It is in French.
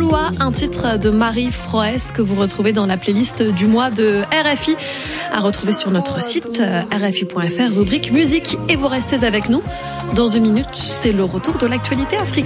Gaulois, un titre de Marie Froès que vous retrouvez dans la playlist du mois de RFI, à retrouver sur notre site rfi.fr, rubrique musique. Et vous restez avec nous. Dans une minute, c'est le retour de l'actualité africaine.